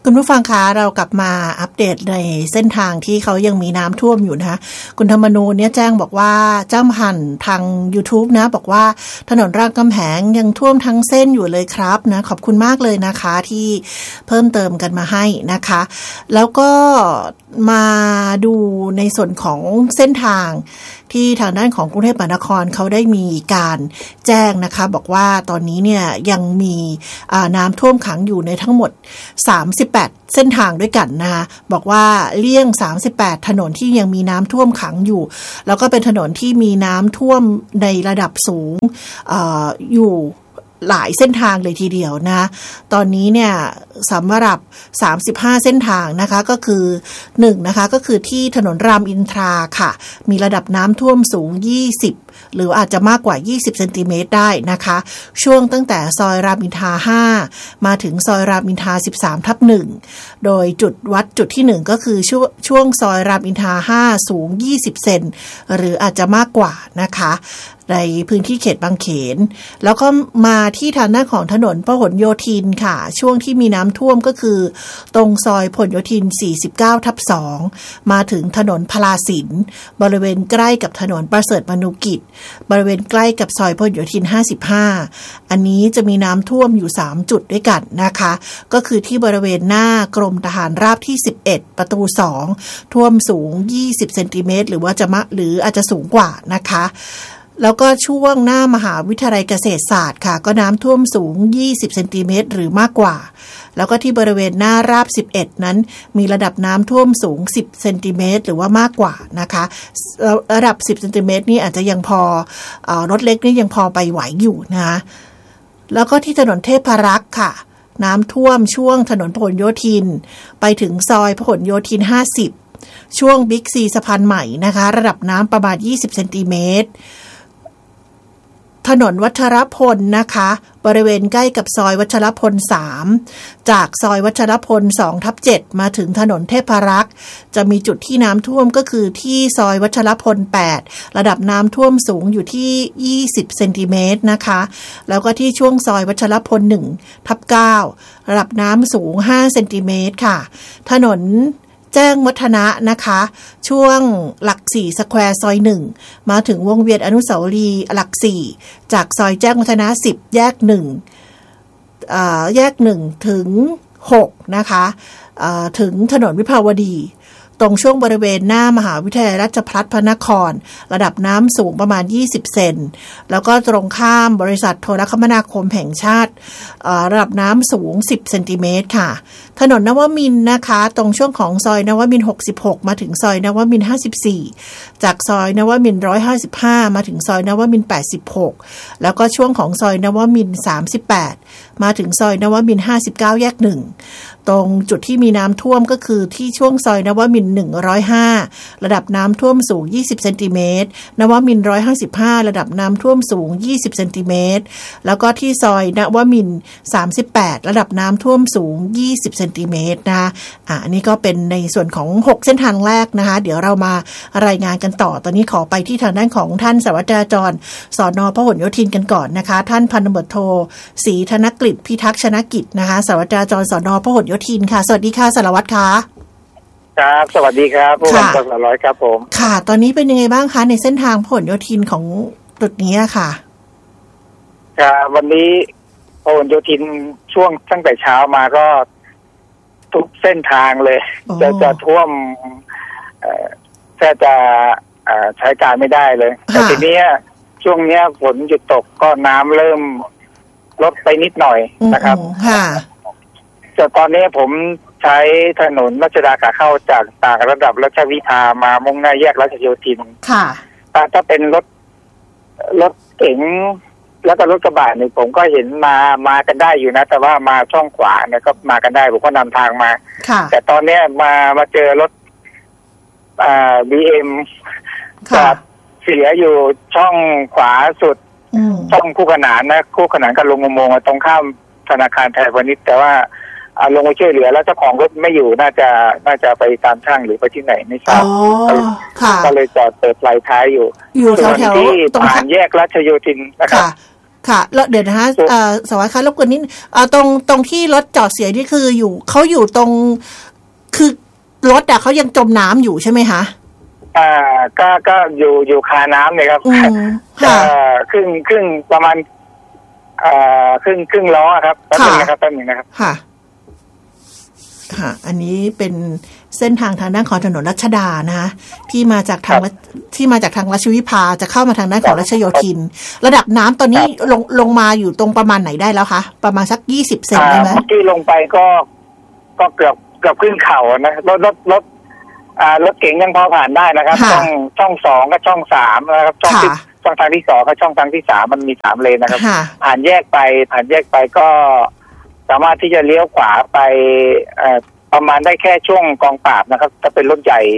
คุณผู้ฟังคะเรากลับมาอัปเดตในเส้นทางที่เขายังมีน้ำท่วมอยู่นะคะคุณธรรมนูเนี่ยแจ้งบอกว่าเจ้าหันทาง YouTube นะบอกว่าถนนรามคำแหงยังท่วมทั้งเส้นอยู่เลยครับนะขอบคุณมากเลยนะคะที่เพิ่มเติมกันมาให้นะคะแล้วก็มาดูในส่วนของเส้นทางที่ทางด้านของกรุงเทพมหานครเขาได้มีการแจ้งนะคะบอกว่าตอนนี้เนี่ยยังมีน้ำท่วมขังอยู่ในทั้งหมด38เส้นทางด้วยกันนะคะบอกว่าเลี่ยง38ถนนที่ยังมีน้ำท่วมขังอยู่แล้วก็เป็นถนนที่มีน้ำท่วมในระดับสูงอยู่หลายเส้นทางเลยทีเดียวนะตอนนี้เนี่ยสำหรับ35เส้นทางนะคะก็คือ1นะคะก็คือที่ถนนรามอินทราค่ะมีระดับน้ำท่วมสูง20หรืออาจจะมากกว่า20เซนติเมตรได้นะคะช่วงตั้งแต่ซอยรามอินทรา5มาถึงซอยรามอินทรา13/1โดยจุดวัดจุดที่1ก็คือช่วงซอยรามอินทรา5สูง20เซนหรืออาจจะมากกว่านะคะในพื้นที่เขตบางเขนแล้วก็มาที่ทางด้านของถนนพหลโยธินค่ะช่วงที่มีน้ำท่วมก็คือตรงซอยพหลโยธิน 49/2 มาถึงถนนพลาสินบริเวณใกล้กับถนนประเสริฐมนุกิจบริเวณใกล้กับซอยพหลโยธิน 55อันนี้จะมีน้ำท่วมอยู่3จุดด้วยกันนะคะก็คือที่บริเวณหน้ากรมทหารราบที่11ประตู2ท่วมสูง20เซนติเมตรหรือว่าจะหรืออาจจะสูงกว่านะคะแล้วก็ช่วงหน้ามหาวิทยาลัยเกษตรศาสตร์ค่ะก็น้ำท่วมสูง20เซนติเมตรหรือมากกว่าแล้วก็ที่บริเวณหน้าราบ11นั้นมีระดับน้ำท่วมสูง10เซนติเมตรหรือว่ามากกว่านะคะระดับ10เซนติเมตรนี่อาจจะยังพอรถเล็กนี่ยังพอไปไหวอยู่นะคะแล้วก็ที่ถนนเทพรักษ์ค่ะน้ำท่วมช่วงถนนพหลโยธินไปถึงซอยพหลโยธิน50ช่วงบิ๊กซีสะพานใหม่นะคะระดับน้ำประมาณ20เซนติเมตรถนนวัชรพลนะคะบริเวณใกล้กับซอยวัชรพล3จากซอยวัชรพล 2/7 มาถึงถนนเทพรักษ์จะมีจุดที่น้ำท่วมก็คือที่ซอยวัชรพล8ระดับน้ำท่วมสูงอยู่ที่20เซนติเมตรนะคะแล้วก็ที่ช่วงซอยวัชรพล 1/9 ระดับน้ำสูง5เซนติเมตรค่ะถนนแจ้งวัฒนะนะคะช่วงหลัก4สแควร์ซอย1มาถึงวงเวียนอนุสาวรีย์หลัก4จากซอยแจ้งวัฒนะ10แยก1แยก1ถึง6นะคะถึงถนนวิภาวดีตรงช่วงบริเวณหน้ามหาวิทยาลัยราชภัฏพระนครระดับน้ำสูงประมาณ20เซนแล้วก็ตรงข้ามบริษัทโทรคมนาคมแห่งชาติระดับน้ำสูง10เซนติเมตรค่ะถนนนวมินทร์นะคะตรงช่วงของซอยนวมินทร์66มาถึงซอยนวมินทร์54จากซอยนวมินทร์155มาถึงซอยนวมินทร์86แล้วก็ช่วงของซอยนวมินทร์38มาถึงซอยนวมินทร์59แยก1ตรงจุดที่มีน้ำท่วมก็คือที่ช่วงซอยนวมินทร์105ระดับน้ำท่วมสูง20เซนติเมตรนวมินทร์155ระดับน้ำท่วมสูง20เซนติเมตรแล้วก็ที่ซอยนวมินทร์38ระดับน้ำท่วมสูง20เซนติเมตรนะคะอันนี้ก็เป็นในส่วนของ6เส้นทางแรกนะคะเดี๋ยวเรามารายงานกันต่อตอนนี้ขอไปที่ทางด้านของท่านสารวัตรจราจรสน.พหลโยธินกันก่อนนะคะท่านพันตำรวจโทศรีธนกฤษพิทักษ์ชนกิจนะคะสารวัตรจราจรสน.พหลโยธินค่ะสวัสดีค่ะสารวัตรค่ะครับสวัสดีครับผู้กำกับสารวัตรครับผมค่ะตอนนี้เป็นยังไงบ้างคะในเส้นทางพหลโยธินของจุดนี้ค่ะครับวันนี้พหลโยธินช่วงตั้งแต่เช้ามาก็ทุกเส้นทางเลยจะท่วมแทบจะใช้การไม่ได้เลยแต่ทีนี้ช่วงนี้ฝนหยุดตกก็น้ำเริ่มลดไปนิดหน่อยนะครับแต่ตอนนี้ผมใช้ถนนรัชดาขาเข้าจากต่างระดับรัชวิภามามุ่งหน้าแยกรัชโยธินค่ะถ้าเป็นรถเก๋งแล้วก็รถกระบะนี่ผมก็เห็นมากันได้อยู่นะแต่ว่ามาช่องขวาเนี่ยก็มากันได้ผมก็นำทางมาแต่ตอนนี้มาเจอรถBM จอดเสียอยู่ช่องขวาสุดช่องคู่ขนานนะคู่ขนานกับลงอุโมงค์ตรงข้ามธนาคารไทยพาณิชย์แต่ว่าลงไปช่วยเหลือแล้วเจ้าของรถไม่อยู่น่าจะไปตามช่างหรือไปที่ไหนไม่ทราบก็เลยจอดเปิดไฟท้ายอยู่แถวที่ผ่านแยกรัชโยธินนะครับค่ะแล้วเดี๋ยวนะคะสวัสดีค่ะรบกวนนิดตรงที่รถจอดเสียนี่คือเขาอยู่ตรงคือรถเขายังจมน้ำอยู่ใช่ไหมคะก็อยู่คาน้ำเลยครับครึ่งประมาณครึ่งล้อครับแป๊บนึงนะครับค่ะอันนี้เป็นเส้นทางด้านของถนนรัชดานะคะที่มาจากทางรัชวิภาจะเข้ามาทางด้านของรัชโยธินระดับน้ำตอนนี้ลงมาอยู่ตรงประมาณไหนได้แล้วคะประมาณสัก20 เซนได้ไหมที่ลงไปก็เกือบขึ้นเข่านะรถเก๋งยังพอผ่านได้นะครับช่อง2กับช่อง3นะครับช่องทางที่2กับช่องทางที่3มันมี3เลนนะครับผ่านแยกไปก็สามารถที่จะเลี้ยวขวาไปประมาณได้แค่ช่วงกองปราบนะครับถ้าเป็นรถใหญ่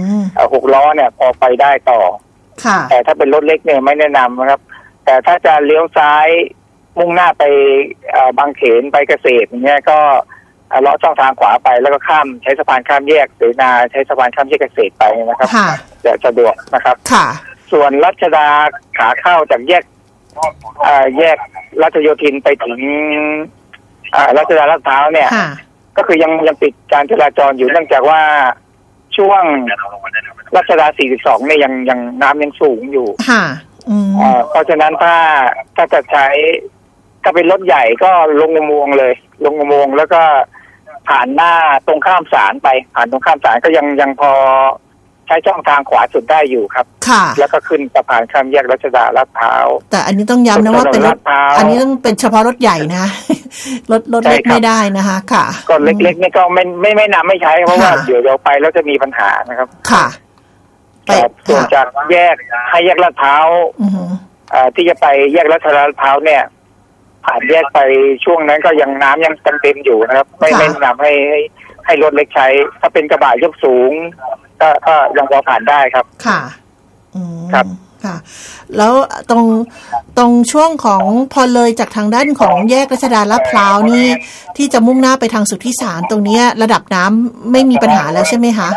6 ล้อเนี่ยพอไปได้ต่อแต่ถ้าเป็นรถเล็กเนี่ยไม่แนะนำนะครับแต่ถ้าจะเลี้ยวซ้ายมุ่งหน้าไปบางเขนไปเกษตรอย่างเงี้ยก็เลาะช่องทางขวาไปแล้วก็ข้ามใช้สะพานข้ามแยกเสนาใช้สะพานข้ามแยกเกษตรไปนะครับจะสะดวกนะครับส่วนรัชดาขาเข้าจากแยกรัชโยธินไปถึงรัชดาลาดพร้าวเนี่ยก็คือยังปิดการจราจรอยู่เนื่องจากว่าช่วงรัชดา42เนี่ยยังน้ำยังสูงอยู่เพราะฉะนั้นถ้าจะใช้ถ้าเป็นรถใหญ่ก็ลงอุโมงค์เลยลงอุโมงค์แล้วก็ผ่านหน้าตรงข้ามศาลไปผ่านตรงข้ามศาลก็ยังพอใช้ช่องทางขวาสุดได้อยู่ครับแล้วก็ขึ้นสะพานข้ามแยกรัชดาลาดพร้าวแต่อันนี้ต้องย้ำนะว่าเป็นรถอันนี้ต้องเป็นเฉพาะรถใหญ่นะรถเล็กไม่ได้นะคะค่ะก็เล็กๆนี่ก็ไม่นำไม่ใช้เพราะว่าเดี๋ยวไปแล้วจะมีปัญหานะครับค่ะส่วนจากแยกให้แยกลาดพร้าวที่จะไปแยกรัชดาลาดพร้าวเนี่ยผ่านแยกไปช่วงนั้นก็ยังน้ำยังเต็มอยู่นะครับไม่นำให้รถเล็กใช้ถ้าเป็นกระบะยกสูงก็ยังพอผ่านได้ครับค่ะครับค่ะแล้วตรงช่วงของพอเลยจากทางด้านของแยกรัชดาลาดพร้าวนี่ที่จะมุ่งหน้าไปทางสุทธิสารตรงนี้ระดับน้ำไม่มีปัญหาแล้วใช่ไหมคะ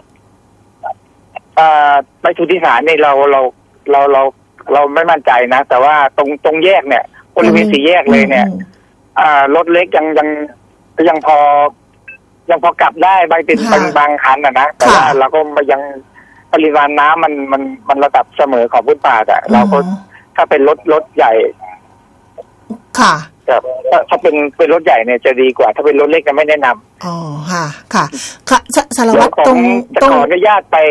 ไปสุทธิสารนี่เราไม่มั่นใจนะแต่ว่าตรงแยกเนี่ยบริเวณ4 แยกเลยเนี่ยรถเล็กยังพอกลับได้บางคันนะแต่ว่าเราก็ยังปริมาณน้ำมันระดับเสมอของพื้นป่าแต่เราก็ถ้าเป็นรถใหญ่ค่ะถ้าเป็นรถใหญ่เนี่ยจะดีกว่าถ้าเป็นรถเล็กจะไม่แนะนำอ๋อค่ะสารวัตรตรงขออนุญาตไป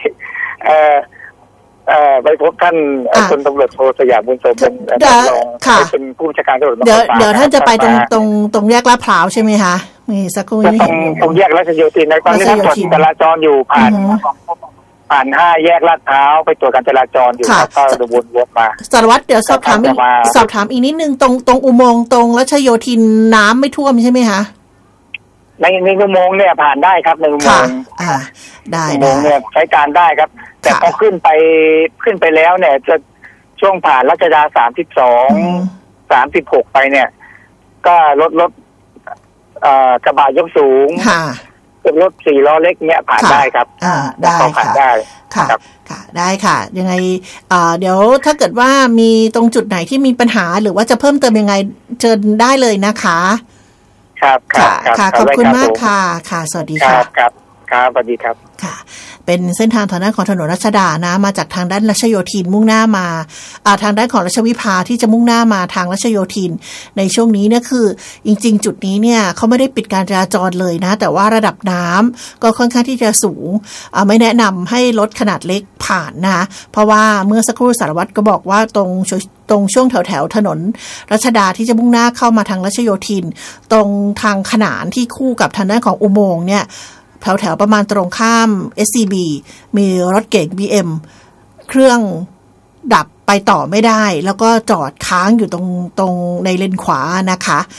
ไปพบท่านพลตำรวจโทสยามบุญสมเป็นผู้บัญชาการตำรวจเดี๋ยวท่านจะไปตรงแยกลาดพร้าวใช่ไหมคะมีสักครู่นี้ตรงแยกรัชโยธินในตอนนี้ท่านตรวจจราจรอยู่ผ่าน5 แยกลาดพร้าวไปตรวจการจราจรอยู่แล้วก็วนมาสารวัตรเดี๋ยวสอบถามอีกนิดนึงตรงอุโมงค์ตรงรัชโยธินน้ำไม่ท่วมใช่ไหมคะในอุโมงค์เนี่ยผ่านได้ครับในอุโมงค์ได้อุโมงค์เนี่ยใช้การได้ครับแต่พอขึ้นไปแล้วเนี่ยจะช่วงผ่านรัชดา32 36ไปเนี่ยก็รถกระบะยกสูงเป็นรถ4 ล้อเล็กเนี่ยผ่านได้ครับได้ผ่านได้ค่ะได้ค่ะยังไงเดี๋ยวถ้าเกิดว่ามีตรงจุดไหนที่มีปัญหาหรือว่าจะเพิ่มเติมยังไงเชิญได้เลยนะคะครับค่ะขอบคุณมากค่ะสวัสดีค่ะครับสวัสดีครับค่ะเป็นเส้นทางทางด้านของถนนรัชดานะมาจากทางด้านรัชโยธินมุ่งหน้ามาทางด้านของรัชวิภาที่จะมุ่งหน้ามาทางรัชโยธินในช่วงนี้เนี่ยคือจริงๆจุดนี้เนี่ยเขาไม่ได้ปิดการจราจรเลยนะแต่ว่าระดับน้ำก็ค่อนข้างที่จะสูงไม่แนะนำให้รถขนาดเล็กผ่านนะเพราะว่าเมื่อสักครู่สารวัตรก็บอกว่าตรงช่วงแถวถนนรัชดาที่จะมุ่งหน้าเข้ามาทางรัชโยธินตรงทางขนานที่คู่กับทางด้านของอุโมงค์เนี่ยแถวประมาณตรงข้าม SCB มีรถเก๋ง BM เครื่องดับไปต่อไม่ได้แล้วก็จอดค้างอยู่ตรงในเลนขวานะคะ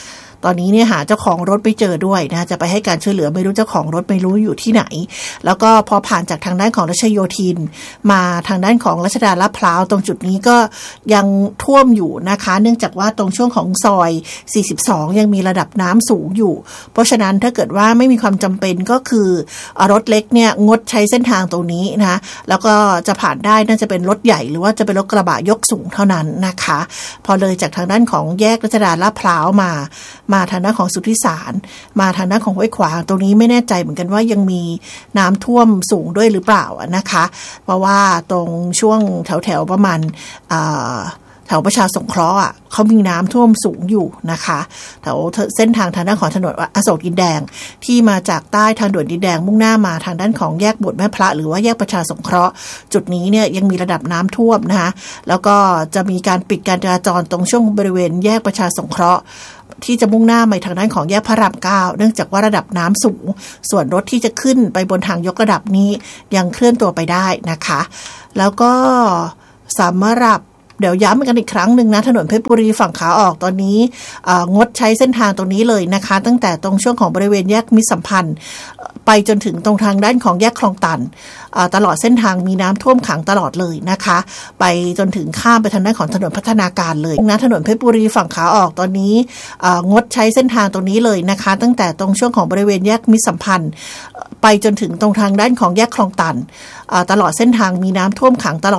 ตอนนี้เนี่ยหาเจ้าของรถไปเจอด้วยนะจะไปให้การช่วยเหลือไม่รู้เจ้าของรถไม่รู้อยู่ที่ไหนแล้วก็พอผ่านจากทางด้านของรัชโยธินมาทางด้านของรัชดาลาดพร้าวตรงจุดนี้ก็ยังท่วมอยู่นะคะเนื่องจากว่าตรงช่วงของซอย42ยังมีระดับน้ำสูงอยู่เพราะฉะนั้นถ้าเกิดว่าไม่มีความจำเป็นก็คือรถเล็กเนี่ยงดใช้เส้นทางตรงนี้นะแล้วก็จะผ่านได้น่าจะเป็นรถใหญ่หรือว่าจะเป็นรถกระบะยกสูงเท่านั้นนะคะพอเลยจากทางด้านของแยกรัชดาลาดพร้าวมาทางด้านของสุทธิสารมาทางด้านของห้วยขวางตรงนี้ไม่แน่ใจเหมือนกันว่ายังมีน้ำท่วมสูงด้วยหรือเปล่านะคะเพราะว่าตรงช่วงแถวประมาณแถวประชาสงเคราะห์เขามีน้ำท่วมสูงอยู่นะคะแถวเส้นทางด้านของถนนอโศกดินแดงที่มาจากใต้ทางด่วนดินแดงมุ่งหน้ามาทางด้านของแยกโบสถ์แม่พระหรือว่าแยกประชาสงเคราะห์จุดนี้เนี่ยยังมีระดับน้ำท่วมนะคะแล้วก็จะมีการปิดการจราจรตรงช่วงบริเวณแยกประชาสงเคราะห์ที่จะมุ่งหน้าไปทางด้านของแยกพระราม9เนื่องจากว่าระดับน้ำสูงส่วนรถที่จะขึ้นไปบนทางยกระดับนี้ยังเคลื่อนตัวไปได้นะคะแล้วก็สำหรับเดี๋ยวย้ำกันอีกครั้งหนึ่งนะถนนเพชรบุรีฝั่งขาออกตอนนี้งดใช้เส้นทางตรงนี้เลยนะคะตั้งแต่ตรงช่วงของบริเวณแยกมิตรสัมพันธ์ไปจนถึงตรงทางด้านของแยกคลองตันตลอดเส้นทางมีน้ำท่วมขังตลอดเลยนะคะไปจนถึงข้ามไปทางด้านของถนนพัฒนาการเลยนะถนนเพชรบุรีฝั่งขาออกตอนนี้งดใช้เส้นทางตรงนี้เลยนะคะตั้งแต่ตรงช่วงของบริเวณแยกมิตรสัมพันธ์ไปจนถึงตรงทางด้านของแยกคลองตันตลอดเส้นทางมีน้ำท่วมขังตลอด